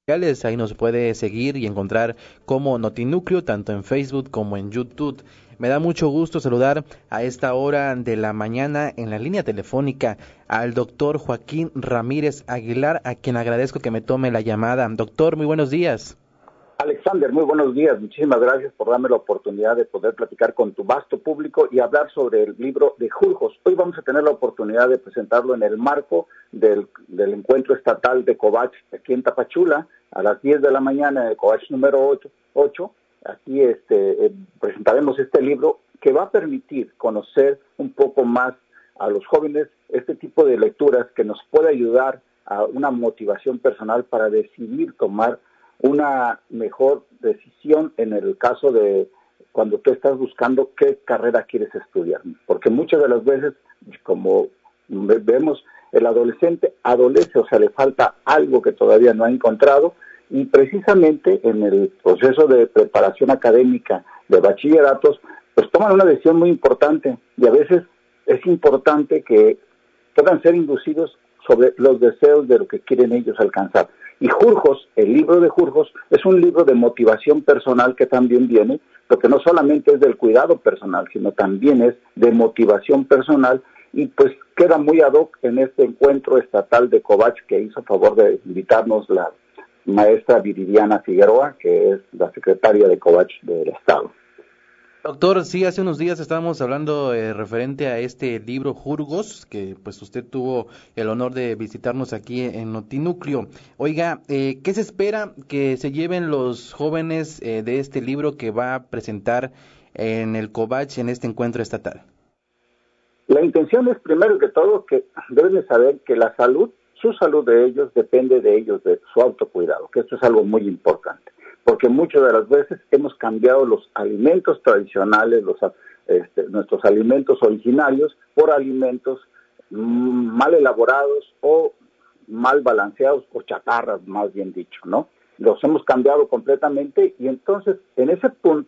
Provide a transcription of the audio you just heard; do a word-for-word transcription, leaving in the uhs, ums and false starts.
sociales. Ahí nos puede seguir y encontrar como Notinúcleo, tanto en Facebook como en YouTube. Me da mucho gusto saludar a esta hora de la mañana en la línea telefónica al doctor Joaquín Ramírez Aguilar, a quien agradezco que me tome la llamada. Doctor, muy buenos días. Alexander, muy buenos días. Muchísimas gracias por darme la oportunidad de poder platicar con tu vasto público y hablar sobre el libro de Jurgos. Hoy vamos a tener la oportunidad de presentarlo en el marco del, del encuentro estatal de Covach aquí en Tapachula a las diez de la mañana de Covach número ocho. Aquí este, eh, presentaremos este libro que va a permitir conocer un poco más a los jóvenes este tipo de lecturas que nos puede ayudar a una motivación personal para decidir tomar una mejor decisión en el caso de cuando tú estás buscando qué carrera quieres estudiar, porque muchas de las veces, como vemos, el adolescente adolece, o sea, le falta algo que todavía no ha encontrado, y precisamente en el proceso de preparación académica de bachilleratos, pues toman una decisión muy importante, y a veces es importante que puedan ser inducidos sobre los deseos de lo que quieren ellos alcanzar. Y Jurgos, el libro de Jurgos, es un libro de motivación personal que también viene, porque no solamente es del cuidado personal, sino también es de motivación personal, y pues queda muy ad hoc en este encuentro estatal de Covach que hizo favor de invitarnos la maestra Viridiana Figueroa, que es la secretaria de Covach del Estado. Doctor, sí, hace unos días estábamos hablando eh, referente a este libro Jurgos, que pues usted tuvo el honor de visitarnos aquí en Notinúcleo. Oiga, eh, ¿qué se espera que se lleven los jóvenes eh, de este libro que va a presentar en el Covach en este encuentro estatal? La intención es, primero que todo, que deben de saber que la salud, su salud de ellos, depende de ellos, de su autocuidado, que esto es algo muy importante. Porque muchas de las veces hemos cambiado los alimentos tradicionales, los, este, nuestros alimentos originarios, por alimentos mmm, mal elaborados o mal balanceados, o chatarras, más bien dicho, ¿no? Los hemos cambiado completamente, y entonces, en ese punto,